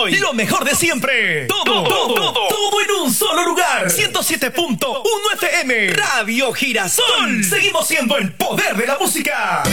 hoy. Lo mejor de siempre. Todo en un solo lugar. 107.1 FM. Radio Girasol. Seguimos siendo el poder de la música.